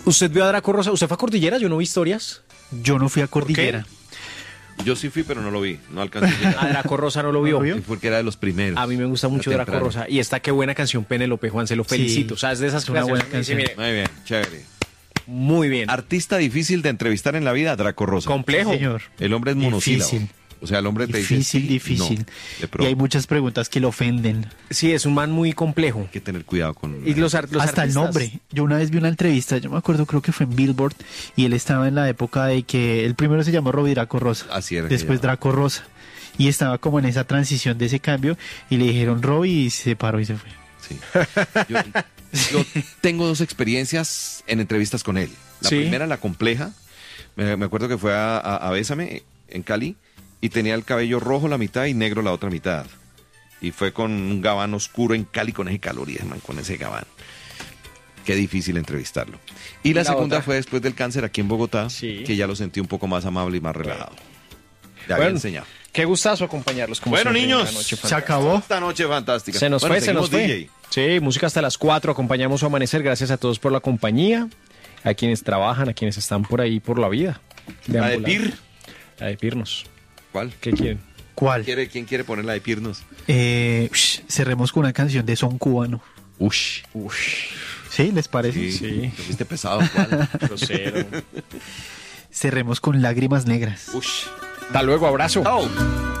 ¿Usted vio a Draco Rosa? ¿Usted fue a Cordillera? Yo no vi historias. Yo no fui a Cordillera. Yo sí fui, pero no lo vi. No alcancé a A llegar. Draco Rosa no lo vio. ¿No lo vio? Porque era de los primeros. A mí me gusta mucho Era Draco temprano. Rosa. Y esta qué buena canción, Penélope, Juan, se lo felicito. O sea, es de esas Es una buena canciones que dice, canción. mire, Muy bien, chévere. muy bien. Artista difícil de entrevistar en la vida, Draco Rosa. Complejo. Sí, señor. El hombre es monosílabo. Difícil. O sea, el hombre te dice Difícil, sí, difícil. no, de Y pronto. hay muchas preguntas que lo ofenden. Sí, es un man muy complejo. Hay que tener cuidado con... Y los Hasta artistas, el nombre. Yo una vez vi una entrevista, yo me acuerdo, creo que fue en Billboard, y él estaba en la época de que el primero se llamó Robbie Draco Rosa. Así era que Después llamaba. Draco Rosa. Y estaba como en esa transición de ese cambio, y le dijeron Robbie y se paró y se fue. Sí. Yo tengo dos experiencias en entrevistas con él. La Sí. primera, la compleja. Me acuerdo que fue a Bésame, en Cali, y tenía el cabello rojo la mitad y negro la otra mitad. Y fue con un gabán oscuro en Cali con ese calor y man, con ese gabán. Qué difícil entrevistarlo. Y la la segunda otra? fue después del cáncer aquí en Bogotá, Sí. que ya lo sentí un poco más amable y más relajado. Ya había Bueno, enseñado. qué gustazo acompañarlos. Como Bueno, siempre, niños, una noche Se fantástica. acabó. Esta noche fantástica. Se nos Bueno, fue, se nos seguimos, fue. DJ. Sí, música hasta las 4. Acompañamos su amanecer. Gracias a todos por la compañía. A quienes trabajan, a quienes están por ahí por la vida. La de Deambulando. Pir. La de Pirnos. ¿Cuál? ¿Qué quieren? ¿Cuál? ¿Quién quiere poner la de Pirnos? Cerremos con una canción de son cubano. Ush. ¿Sí? ¿Les parece? Sí. Te fuiste pesado, ¿cuál? Grosero. Cerremos con Lágrimas Negras. Ush. Hasta luego, abrazo. Chao.